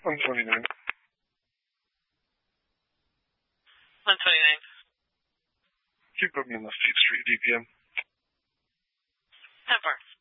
129. 129. You put me on the State Street DPM. 10-4.